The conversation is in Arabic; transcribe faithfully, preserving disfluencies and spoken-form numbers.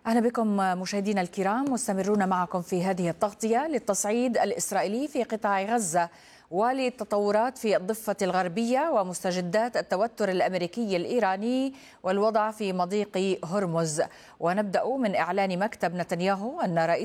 أهلا بكم مشاهدينا الكرام، مستمرون معكم في هذه التغطية للتصعيد الإسرائيلي في قطاع غزة وللتطورات في الضفة الغربية ومستجدات التوتر الأمريكي الإيراني والوضع في مضيق هرمز. ونبدأ من إعلان مكتب نتنياهو أن رئيس